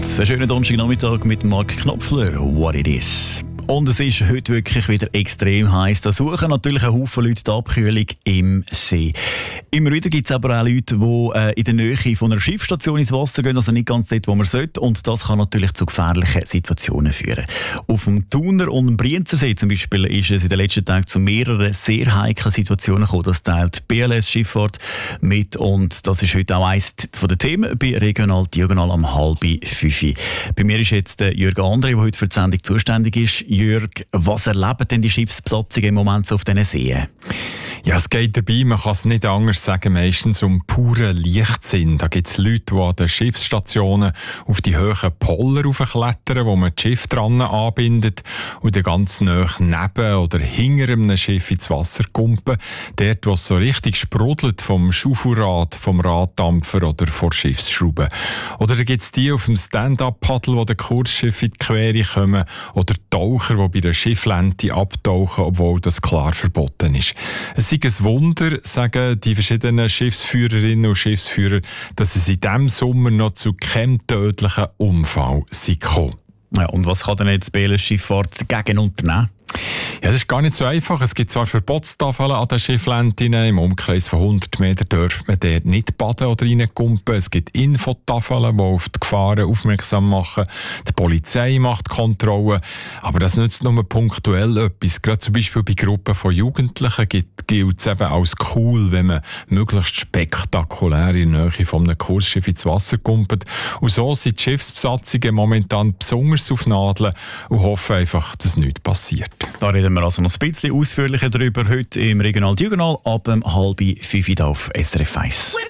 Einen schönen Donnerstagnachmittag mit Marc Knopfler. What it is. Und es ist heute wirklich wieder extrem heiß. Da suchen natürlich ein Haufen Leute die Abkühlung im See. Immer wieder gibt es aber auch Leute, die in der Nähe von einer Schiffsstation ins Wasser gehen, also nicht ganz dort, wo man sollte. Und das kann natürlich zu gefährlichen Situationen führen. Auf dem Thuner und dem Brienzersee zum Beispiel ist es in den letzten Tagen zu mehreren sehr heiklen Situationen gekommen. Das teilt die BLS Schifffahrt mit. Und das ist heute auch eines der Themen bei Regional Diagonal am 4:30. Bei mir ist jetzt Jürg André, der heute für die Sendung zuständig ist. Jürg, was erleben denn die Schiffsbesatzungen im Moment so auf diesen Seen? Ja, es geht dabei, man kann es nicht anders sagen, meistens um puren Leichtsinn. Da gibt es Leute, die an den Schiffsstationen auf die hohen Poller raufklettern, wo man das Schiff dran anbindet und dann ganz nahe neben oder hinter einem Schiff ins Wasser kumpen. Dort, wo es so richtig sprudelt vom Schaufelrad, vom Raddampfer oder vor Schiffsschrauben. Oder da gibt es die auf dem Stand-up-Paddel, wo den Kursschiffe in die Quere kommen. Oder Taucher, die bei der Schifflente abtauchen, obwohl das klar verboten ist. Es ist ein Wunder, sagen die verschiedenen Schiffsführerinnen und Schiffsführer, dass es in diesem Sommer noch zu keinem tödlichen Unfall gekommen ist. Ja, und was kann denn jetzt die BLS Schifffahrt dagegen unternehmen? Ja, es ist gar nicht so einfach. Es gibt zwar Verbotstafeln an den Schifflenten. Im Umkreis von 100 Metern darf man dort nicht baden oder reinkumpen. Es gibt Infotafeln, die auf die Gefahren aufmerksam machen. Die Polizei macht Kontrollen. Aber das nützt nur punktuell etwas. Gerade zum Beispiel bei Gruppen von Jugendlichen gilt es eben als cool, wenn man möglichst spektakulär in der Nähe von einem Kursschiff ins Wasser kumpelt. Und so sind die Schiffsbesatzungen momentan besonders auf Nadeln und hoffen einfach, dass nichts passiert. Da reden wir also noch ein bisschen ausführlicher darüber heute im Regional Diagonal ab 4:30 auf SRF 1.